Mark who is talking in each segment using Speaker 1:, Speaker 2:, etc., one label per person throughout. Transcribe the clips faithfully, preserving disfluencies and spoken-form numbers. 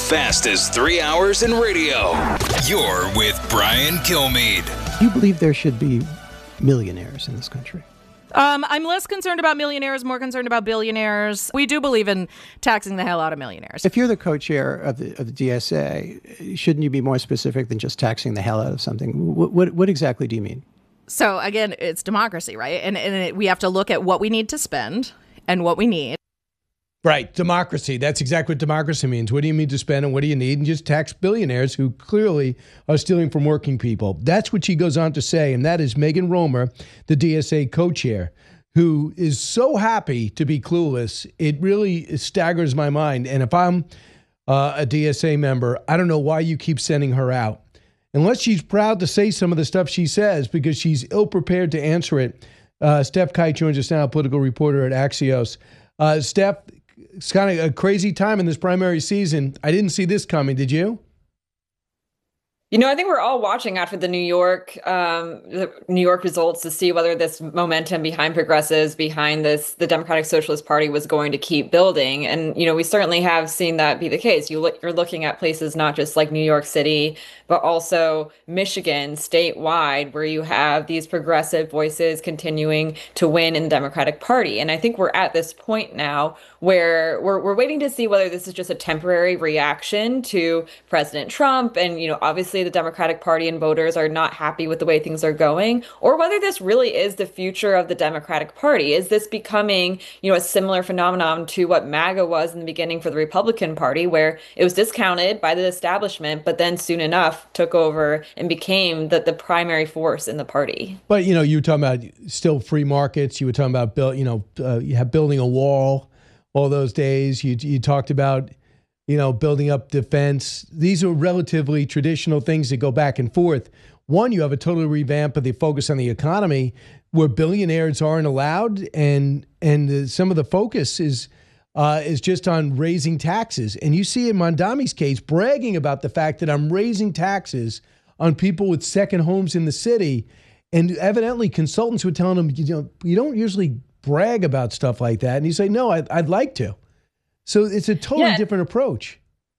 Speaker 1: fastest three hours in radio. You're with Brian Kilmeade.
Speaker 2: Do you believe there should be millionaires in this country?
Speaker 3: Um, I'm less concerned about millionaires, more concerned about billionaires. We do believe in taxing the hell out of millionaires.
Speaker 2: If you're the co-chair of the, of the D S A, shouldn't you be more specific than just taxing the hell out of something? What, what, what exactly do you mean?
Speaker 3: So again, it's democracy, right? And, and it, we have to look at what we need to spend and what we need.
Speaker 4: Right. Democracy. That's exactly what democracy means. What do you mean to spend and what do you need? And just tax billionaires who clearly are stealing from working people. That's what she goes on to say. And that is Megan Romer, the D S A co-chair, who is so happy to be clueless. It really staggers my mind. And if I'm uh, a D S A member, I don't know why you keep sending her out. Unless she's proud to say some of the stuff she says because she's ill-prepared to answer it. Uh, Steph Kite joins us now, political reporter at Axios. Uh, Steph, it's kind of a crazy time in this primary season. I didn't see this coming. Did you?
Speaker 5: You know, I think we're all watching after the New York, um, the New York results to see whether this momentum behind progressives, behind this, the Democratic Socialist Party was going to keep building. And, you know, we certainly have seen that be the case. You look, you're looking at places not just like New York City, but also Michigan statewide, where you have these progressive voices continuing to win in the Democratic Party. And I think we're at this point now where we're, we're waiting to see whether this is just a temporary reaction to President Trump. And, you know, obviously the Democratic Party and voters are not happy with the way things are going, or whether this really is the future of the Democratic Party. Is this becoming, you know, a similar phenomenon to what MAGA was in the beginning for the Republican Party, where it was discounted by the establishment, but then soon enough took over and became the, the primary force in the party?
Speaker 4: But, you know, you were talking about still free markets. You were talking about, build, you know, uh, you have building a wall all those days. You, you talked about, you know, building up defense. These are relatively traditional things that go back and forth. One, you have a total revamp of the focus on the economy where billionaires aren't allowed. And and uh, some of the focus is uh, is just on raising taxes. And you see in Mondami's case, bragging about the fact that I'm raising taxes on people with second homes in the city. And evidently consultants were telling him, you know, you don't usually brag about stuff like that. And he's like, no, I'd, I'd like to. So it's a totally
Speaker 5: yeah.
Speaker 4: different approach.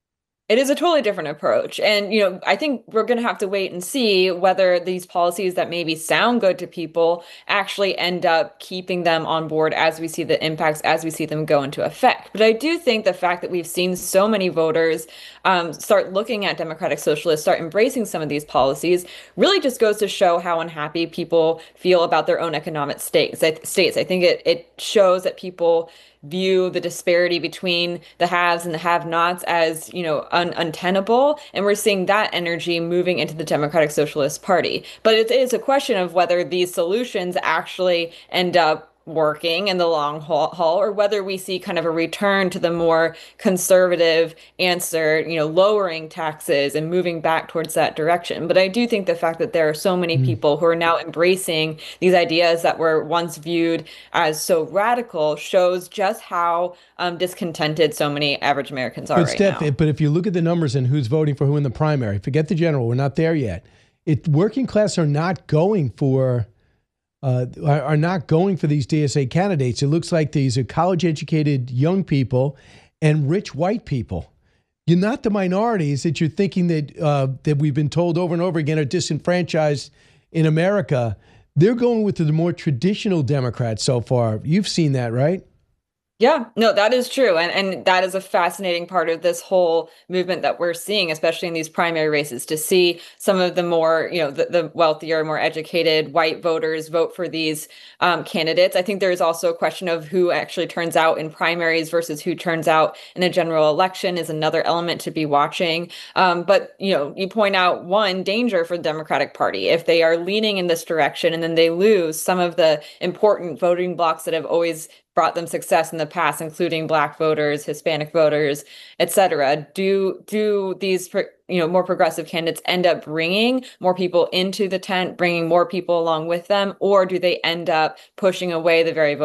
Speaker 5: It is a totally different approach. And, you know, I think we're going to have to wait and see whether these policies that maybe sound good to people actually end up keeping them on board as we see the impacts, as we see them go into effect. But I do think the fact that we've seen so many voters um, start looking at Democratic Socialists, start embracing some of these policies, really just goes to show how unhappy people feel about their own economic states. States. I think it, it shows that people view the disparity between the haves and the have-nots as, you know, un- untenable. And we're seeing that energy moving into the Democratic Socialist Party. But it is a question of whether these solutions actually end up working in the long haul, or whether we see kind of a return to the more conservative answer, you know, lowering taxes and moving back towards that direction. But I do think the fact that there are so many people who are now embracing these ideas that were once viewed as so radical shows just how um, discontented so many average Americans are
Speaker 4: but
Speaker 5: right
Speaker 4: Steph,
Speaker 5: now.
Speaker 4: But if you look at the numbers and who's voting for who in the primary, forget the general, we're not there yet. It working class are not going for Uh, are not going for these D S A candidates. It looks like these are college-educated young people and rich white people. You're not the minorities that you're thinking that uh, that we've been told over and over again are disenfranchised in America. They're going with the more traditional Democrats so far. You've seen that, right?
Speaker 5: Yeah, no, that is true. And and that is a fascinating part of this whole movement that we're seeing, especially in these primary races, to see some of the more, you know, the, the wealthier, more educated white voters vote for these um, candidates. I think there's also a question of who actually turns out in primaries versus who turns out in a general election is another element to be watching. Um, but, you know, you point out one danger for the Democratic Party. If they are leaning in this direction and then they lose some of the important voting blocks that have always brought them success in the past, including Black voters, Hispanic voters, et cetera. Do do these you know more progressive candidates end up bringing more people into the tent, bringing more people along with them, or do they end up pushing away the very